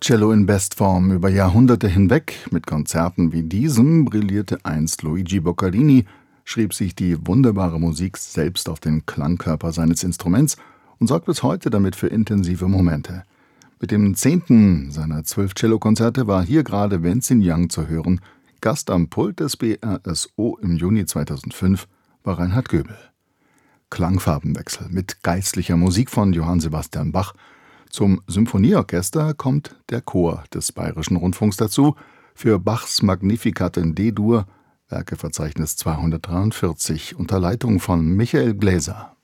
Cello in Bestform über Jahrhunderte hinweg. Mit Konzerten wie diesem brillierte einst Luigi Boccherini, schrieb sich die wunderbare Musik selbst auf den Klangkörper seines Instruments und sorgt bis heute damit für intensive Momente. Mit dem 10. seiner 12 Cellokonzerte war hier gerade Wenzin Yang zu hören. Gast am Pult des BRSO im Juni 2005 war Reinhard Göbel. Klangfarbenwechsel mit geistlicher Musik von Johann Sebastian Bach. Zum Symphonieorchester kommt der Chor des Bayerischen Rundfunks dazu für Bachs Magnificat in D-Dur, Werkeverzeichnis 243, unter Leitung von Michael Gläser.